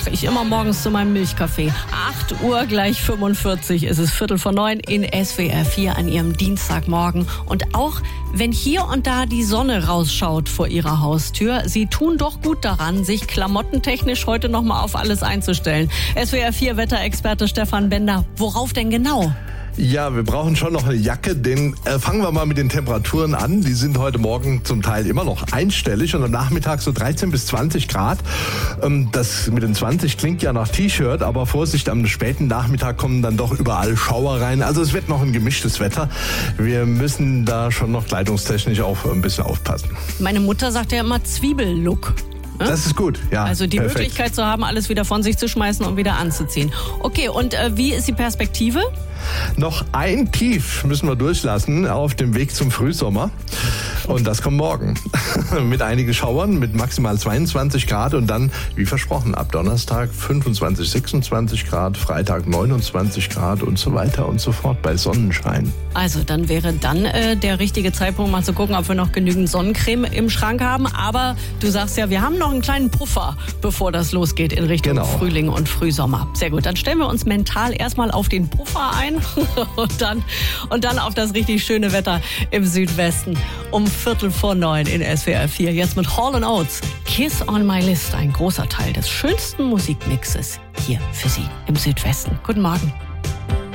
Ich immer morgens zu meinem Milchkaffee. 8 Uhr gleich 45 ist es 8:45 in SWR 4 an Ihrem Dienstagmorgen. Und auch wenn hier und da die Sonne rausschaut vor Ihrer Haustür, Sie tun doch gut daran, sich klamottentechnisch heute nochmal auf alles einzustellen. SWR 4 Wetterexperte Stefan Bender, worauf denn genau? Ja, wir brauchen schon noch eine Jacke, denn fangen wir mal mit den Temperaturen an. Die sind heute Morgen zum Teil immer noch einstellig und am Nachmittag so 13 bis 20 Grad. Das mit den 20 klingt ja nach T-Shirt, aber Vorsicht, am späten Nachmittag kommen dann doch überall Schauer rein. Also es wird noch ein gemischtes Wetter. Wir müssen da schon noch kleidungstechnisch auch ein bisschen aufpassen. Meine Mutter sagt ja immer Zwiebellook. Das ist gut, ja. Also die perfekt. Möglichkeit zu haben, alles wieder von sich zu schmeißen und wieder anzuziehen. Okay, und wie ist die Perspektive? Noch ein Tief müssen wir durchlassen auf dem Weg zum Frühsommer. Und das kommt morgen. Mit einigen Schauern, mit maximal 22 Grad und dann, wie versprochen, ab Donnerstag 25, 26 Grad, Freitag 29 Grad und so weiter und so fort bei Sonnenschein. Also dann wäre dann der richtige Zeitpunkt, mal zu gucken, ob wir noch genügend Sonnencreme im Schrank haben. Aber du sagst ja, wir haben noch einen kleinen Puffer, bevor das losgeht in Richtung Frühling und Frühsommer. Sehr gut, dann stellen wir uns mental erstmal auf den Puffer ein und dann auf das richtig schöne Wetter im Südwesten um 8:45 in SWR 4. Jetzt mit Hall & Oates, Kiss on My List, ein großer Teil des schönsten Musikmixes hier für Sie im Südwesten. Guten Morgen.